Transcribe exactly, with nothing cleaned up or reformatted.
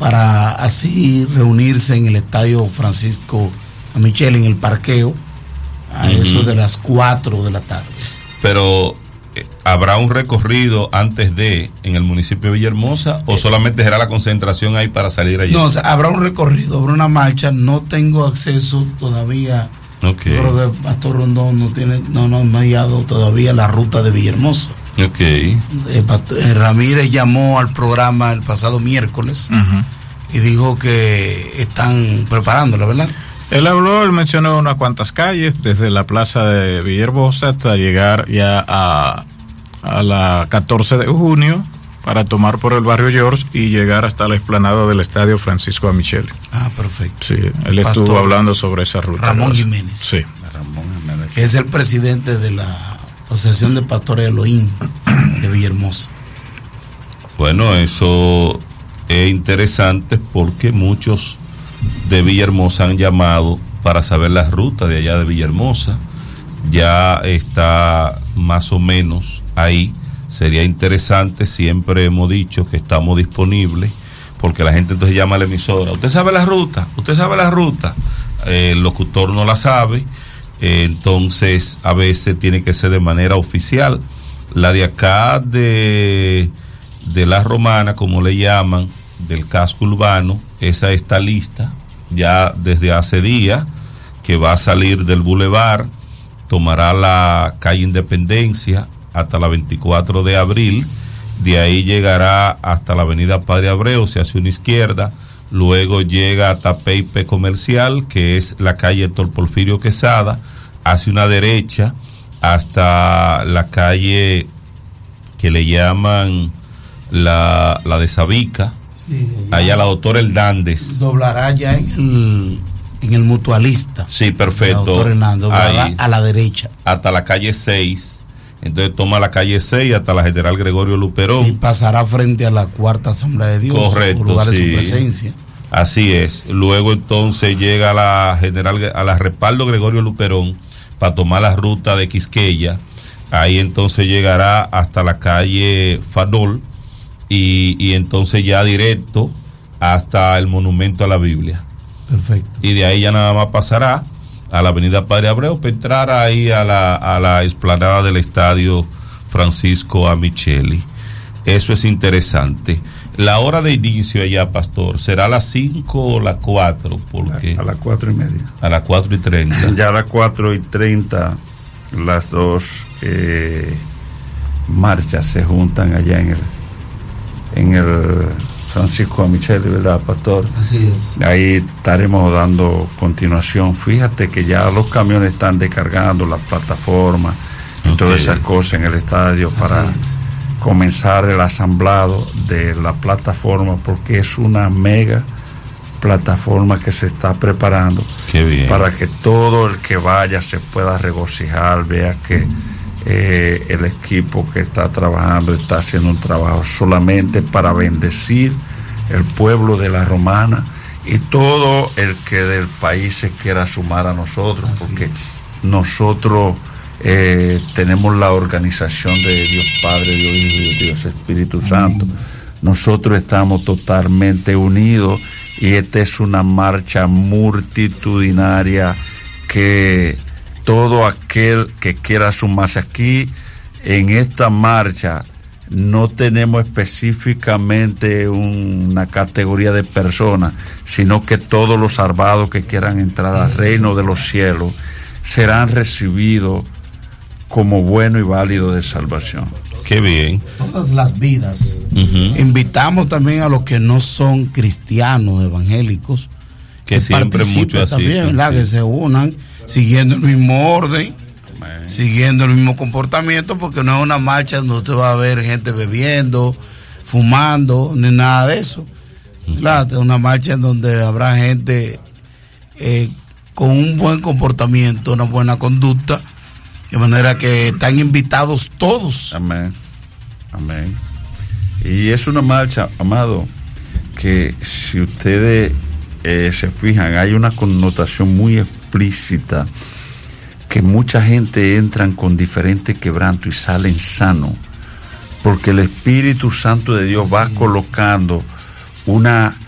para así reunirse en el estadio Francisco Micheli, en el parqueo, a uh-huh. eso de las cuatro de la tarde. Pero eh, ¿habrá un recorrido antes de en el municipio de Villahermosa o solamente será la concentración ahí para salir allí? No, o sea, habrá un recorrido, habrá una marcha. No tengo acceso todavía. Okay. Yo creo que Pastor Rondón no tiene, no nos no, ha guiado todavía la ruta de Villahermosa. Okay. Eh, Pastor, eh, Ramírez llamó al programa el pasado miércoles uh-huh. y dijo que están preparándolo, ¿verdad? Él habló, él mencionó unas cuantas calles, desde la plaza de Villahermosa hasta llegar ya a, a la catorce de junio, para tomar por el barrio George y llegar hasta la explanada del estadio Francisco Micheli. Ah, perfecto. Sí, él Pastor estuvo hablando sobre esa ruta. Ramón Jiménez. Sí. Ramón Jiménez. Que es el presidente de la Asociación de Pastores Elohim de Villahermosa. Bueno, eso es interesante porque muchos de Villahermosa han llamado para saber la ruta de allá de Villahermosa. Ya está más o menos ahí. Sería interesante, siempre hemos dicho que estamos disponibles, porque la gente entonces llama a la emisora. ¿Usted sabe la ruta? ¿Usted sabe la ruta? Eh, el locutor no la sabe, eh, entonces a veces tiene que ser de manera oficial. La de acá de, de La Romana, como le llaman, del casco urbano, esa está lista ya desde hace días, que va a salir del bulevar, tomará la calle Independencia hasta la veinticuatro de abril, de ahí llegará hasta la avenida Padre Abreu, se hace una izquierda, luego llega a Tapeipe Comercial, que es la calle Héctor Porfirio Quesada, hace una derecha hasta la calle que le llaman la, la de Sabica, sí, allá, allá la doctora Hernández. Doblará ya en el, en el Mutualista. Sí, perfecto. La doctora Hernández, doblará ahí, a la derecha. Hasta la calle seis. Entonces toma la calle seis hasta la General Gregorio Luperón. Y pasará frente a la Cuarta Asamblea de Dios. Correcto, por lugar sí. de su presencia. Así es. Luego entonces llega a la General, a la Respaldo Gregorio Luperón para tomar la ruta de Quisqueya. Ahí entonces llegará hasta la calle Fanol y, y entonces ya directo hasta el Monumento a la Biblia. Perfecto. Y de ahí ya nada más pasará a la avenida Padre Abreu para entrar ahí a la, a la explanada del estadio Francisco Micheli. Eso es interesante. La hora de inicio allá, Pastor, ¿será a las cinco o las cuatro? Porque a las cuatro y media. A las cuatro y treinta. Ya a las cuatro y treinta las dos eh, marchas se juntan allá en el, en el Francisco Micheli, ¿verdad, Pastor? Así es. Ahí estaremos dando continuación. Fíjate que ya los camiones están descargando las plataformas y okay. todas esas cosas en el estadio Así para es. comenzar el asamblado de la plataforma, porque es una mega plataforma que se está preparando. Qué bien. Para que todo el que vaya se pueda regocijar, vea que Eh, el equipo que está trabajando está haciendo un trabajo solamente para bendecir el pueblo de La Romana y todo el que del país se quiera sumar a nosotros. Así porque es. nosotros eh, tenemos la organización de Dios Padre, Dios Hijo y Dios Espíritu Santo. Amén. Nosotros estamos totalmente unidos y esta es una marcha multitudinaria que todo aquel que quiera sumarse aquí en esta marcha, no tenemos específicamente una categoría de personas, sino que todos los salvados que quieran entrar al reino de los cielos serán recibidos como bueno y válido de salvación. Qué bien. Todas las vidas. Uh-huh. Invitamos también a los que no son cristianos evangélicos, que, que siempre mucho así, también, ¿verdad? Sí. Que se unan siguiendo el mismo orden, Amén. siguiendo el mismo comportamiento, porque no es una marcha donde usted va a ver gente bebiendo, fumando, ni nada de eso. Uh-huh. Claro, es una marcha en donde habrá gente eh, con un buen comportamiento, una buena conducta, de manera que están invitados todos. Amén, amén. Y es una marcha, amado, que si ustedes eh, se fijan, hay una connotación muy explícita, que mucha gente entran con diferentes quebrantos y salen sanos, porque el Espíritu Santo de Dios Así va es. colocando una